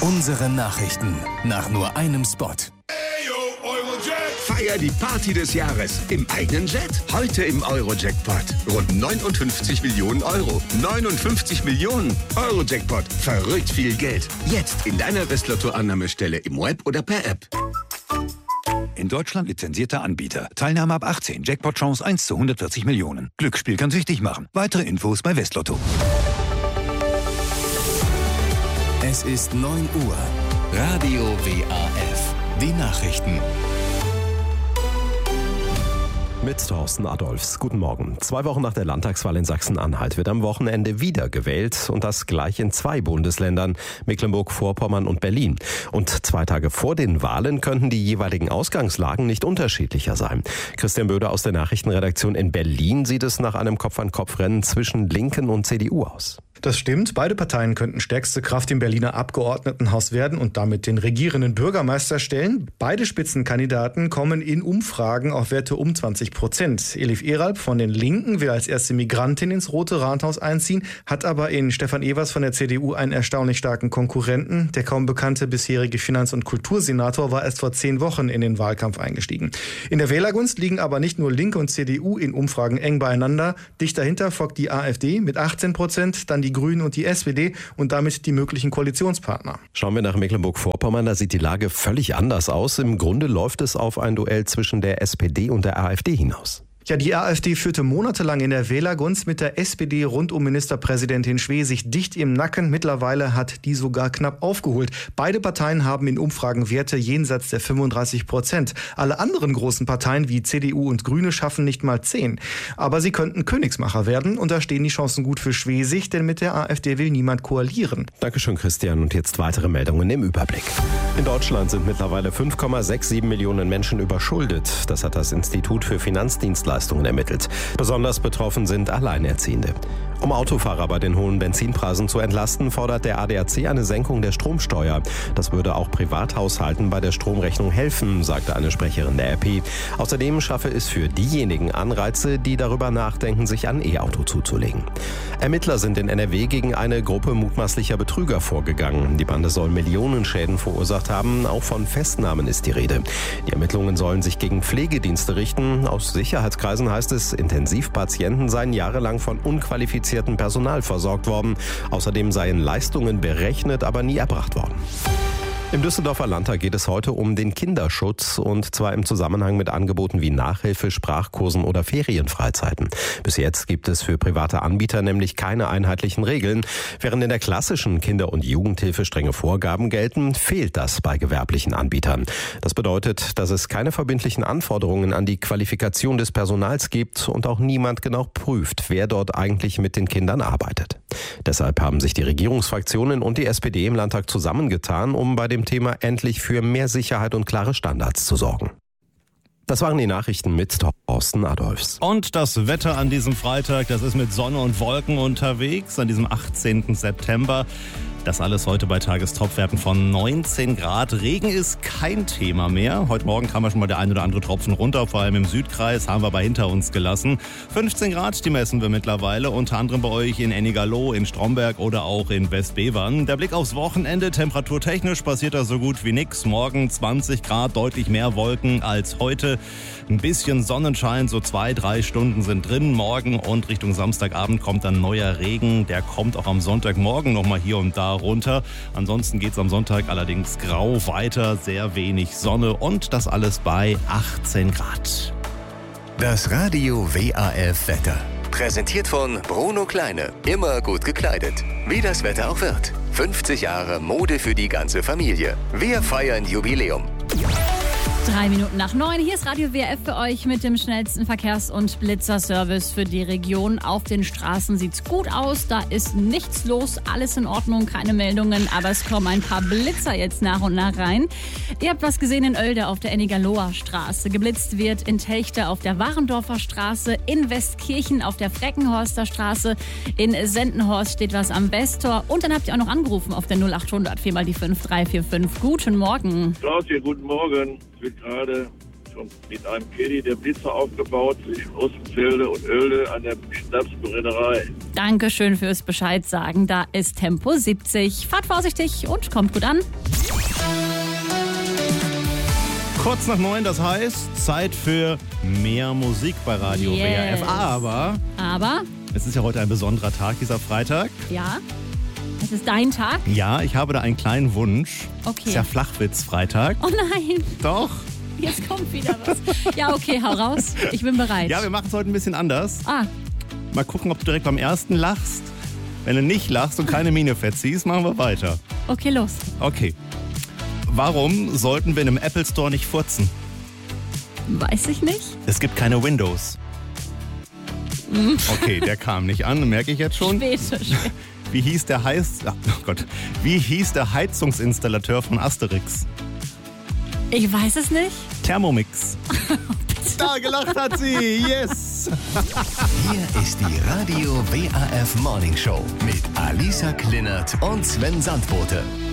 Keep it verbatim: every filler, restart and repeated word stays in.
Unsere Nachrichten nach nur einem Spot. Feier die Party des Jahres im eigenen Jet. Heute im Euro-Jackpot. Rund neunundfünfzig Millionen Euro. neunundfünfzig Millionen Euro-Jackpot. Verrückt viel Geld. Jetzt in deiner Westlotto-Annahmestelle im Web oder per App. In Deutschland lizenzierter Anbieter. Teilnahme ab achtzehn. Jackpot-Chance eins zu hundertvierzig Millionen. Glücksspiel kann süchtig machen. Weitere Infos bei Westlotto. Es ist neun Uhr. Radio W A F. Die Nachrichten. Mit Thorsten Adolfs. Guten Morgen. Zwei Wochen nach der Landtagswahl in Sachsen-Anhalt wird am Wochenende wieder gewählt und das gleich in zwei Bundesländern, Mecklenburg-Vorpommern und Berlin. Und zwei Tage vor den Wahlen könnten die jeweiligen Ausgangslagen nicht unterschiedlicher sein. Christian Böder aus der Nachrichtenredaktion in Berlin sieht es nach einem Kopf-an-Kopf-Rennen zwischen Linken und C D U aus. Das stimmt. Beide Parteien könnten stärkste Kraft im Berliner Abgeordnetenhaus werden und damit den regierenden Bürgermeister stellen. Beide Spitzenkandidaten kommen in Umfragen auf Werte um zwanzig Prozent. Elif Eralp von den Linken will als erste Migrantin ins Rote Rathaus einziehen, hat aber in Stefan Evers von der C D U einen erstaunlich starken Konkurrenten. Der kaum bekannte bisherige Finanz- und Kultursenator war erst vor zehn Wochen in den Wahlkampf eingestiegen. In der Wählergunst liegen aber nicht nur Linke und C D U in Umfragen eng beieinander. Dicht dahinter folgt die AfD mit achtzehn Prozent, dann die Grünen und die S P D und damit die möglichen Koalitionspartner. Schauen wir nach Mecklenburg-Vorpommern, da sieht die Lage völlig anders aus. Im Grunde läuft es auf ein Duell zwischen der S P D und der AfD hinaus. Ja, die AfD führte monatelang in der Wählergunst mit der S P D rund um Ministerpräsidentin Schwesig dicht im Nacken. Mittlerweile hat die sogar knapp aufgeholt. Beide Parteien haben in Umfragen Werte jenseits der fünfunddreißig Prozent. Alle anderen großen Parteien wie C D U und Grüne schaffen nicht mal zehn. Aber sie könnten Königsmacher werden und da stehen die Chancen gut für Schwesig, denn mit der AfD will niemand koalieren. Dankeschön, Christian. Und jetzt weitere Meldungen im Überblick. In Deutschland sind mittlerweile fünf Komma siebenundsechzig Millionen Menschen überschuldet. Das hat das Institut für Finanzdienstleistungen ermittelt. Besonders betroffen sind Alleinerziehende. Um Autofahrer bei den hohen Benzinpreisen zu entlasten, fordert der A D A C eine Senkung der Stromsteuer. Das würde auch Privathaushalten bei der Stromrechnung helfen, sagte eine Sprecherin der R P. Außerdem schaffe es für diejenigen Anreize, die darüber nachdenken, sich ein E-Auto zuzulegen. Ermittler sind in N R W gegen eine Gruppe mutmaßlicher Betrüger vorgegangen. Die Bande soll Millionenschäden verursacht haben. Auch von Festnahmen ist die Rede. Die Ermittlungen sollen sich gegen Pflegedienste richten. Aus Sicherheitskreisen heißt es, Intensivpatienten seien jahrelang von unqualifizierten Personal versorgt worden. Außerdem seien Leistungen berechnet, aber nie erbracht worden. Im Düsseldorfer Landtag geht es heute um den Kinderschutz und zwar im Zusammenhang mit Angeboten wie Nachhilfe, Sprachkursen oder Ferienfreizeiten. Bis jetzt gibt es für private Anbieter nämlich keine einheitlichen Regeln. Während in der klassischen Kinder- und Jugendhilfe strenge Vorgaben gelten, fehlt das bei gewerblichen Anbietern. Das bedeutet, dass es keine verbindlichen Anforderungen an die Qualifikation des Personals gibt und auch niemand genau prüft, wer dort eigentlich mit den Kindern arbeitet. Deshalb haben sich die Regierungsfraktionen und die S P D im Landtag zusammengetan, um bei dem Thema endlich für mehr Sicherheit und klare Standards zu sorgen. Das waren die Nachrichten mit Thorsten Adolfs. Und das Wetter an diesem Freitag, das ist mit Sonne und Wolken unterwegs, an diesem achtzehnten September. Das alles heute bei Tagestopwerten von neunzehn Grad. Regen ist kein Thema mehr. Heute Morgen kam ja schon mal der ein oder andere Tropfen runter, vor allem im Südkreis, haben wir aber hinter uns gelassen. fünfzehn Grad, die messen wir mittlerweile, unter anderem bei euch in Ennigerloh, in Stromberg oder auch in Westbevern. Der Blick aufs Wochenende, temperaturtechnisch passiert da so gut wie nix. Morgen zwanzig Grad, deutlich mehr Wolken als heute. Ein bisschen Sonnenschein, so zwei, drei Stunden sind drin. Morgen und Richtung Samstagabend kommt dann neuer Regen. Der kommt auch am Sonntagmorgen nochmal hier und da runter. Ansonsten geht es am Sonntag allerdings grau weiter, sehr wenig Sonne und das alles bei achtzehn Grad. Das Radio W A F Wetter. Präsentiert von Bruno Kleine. Immer gut gekleidet. Wie das Wetter auch wird. fünfzig Jahre Mode für die ganze Familie. Wir feiern Jubiläum. Drei Minuten nach neun. Hier ist Radio W A F für euch mit dem schnellsten Verkehrs- und Blitzerservice für die Region. Auf den Straßen sieht's gut aus. Da ist nichts los. Alles in Ordnung. Keine Meldungen. Aber es kommen ein paar Blitzer jetzt nach und nach rein. Ihr habt was gesehen in Oelde auf der Ennigerloher Straße. Geblitzt wird in Telchte auf der Warendorfer Straße. In Westkirchen auf der Freckenhorster Straße. In Sendenhorst steht was am Westtor. Und dann habt ihr auch noch angerufen auf der null achthundert vier mal die fünf drei vier fünf. Guten Morgen. Klaus hier, guten Morgen. Ich bin gerade und mit einem Caddy der Blitzer aufgebaut zwischen Ostenfelde und Oelde an der Schnapsbrennerei. Dankeschön fürs Bescheid sagen. Da ist Tempo siebzig. Fahrt vorsichtig und kommt gut an. Kurz nach neun, das heißt Zeit für mehr Musik bei Radio Yes. W R F. Aber Aber, es ist ja heute ein besonderer Tag, dieser Freitag. ja, es ist dein Tag. Ja, ich habe da einen kleinen Wunsch. Okay. Es ist ja Flachwitz-Freitag. Oh nein, Doch. jetzt kommt wieder was. Ja, okay, hau raus. Ich bin bereit. Ja, wir machen es heute ein bisschen anders. Ah, Mal gucken, ob du direkt beim ersten lachst. Wenn du nicht lachst und keine Miene verziehst, machen wir weiter. okay, los. Okay. Warum sollten wir in einem Apple Store nicht furzen? Weiß ich nicht. Es gibt keine Windows. Okay, der kam nicht an, merke ich jetzt schon. Später, später. Wie hieß der Heiz... Ach, oh Gott. Wie hieß der Heizungsinstallateur von Asterix? Ich weiß es nicht. Thermomix. Da gelacht hat sie. Yes. Hier ist die Radio W A F Morning Show mit Alisa Klinert und Sven Sandbote.